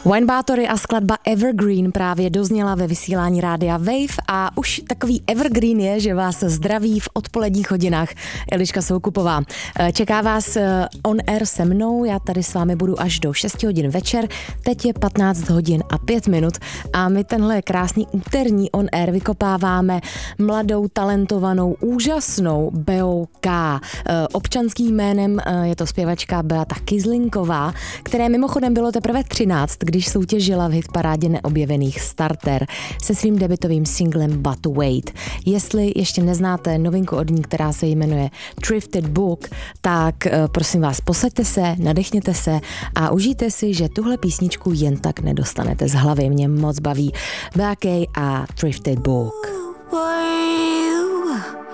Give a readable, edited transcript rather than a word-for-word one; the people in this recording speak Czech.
Wine Bátory a skladba Evergreen právě dozněla ve vysílání rádia Wave a už takový evergreen je, že vás zdraví v odpoledních hodinách Eliška Soukupová. Čeká vás on air se mnou, já tady s vámi budu až do 6 hodin večer, teď je 15 hodin a 5 minut a my tenhle krásný úterní on air vykopáváme mladou, talentovanou, úžasnou Beou K. Občanským jménem je to zpěvačka Beata Kizlinková, které mimochodem bylo teprve 13, když soutěžila v hitparádě neobjevených Starter se svým debutovým singlem But Wait. Jestli ještě neznáte novinku od ní, která se jmenuje Thrifted Book, tak prosím vás, posaďte se, nadechněte se a užijte si, že tuhle písničku jen tak nedostanete z hlavy. Mě moc baví Bea K a Thrifted Book.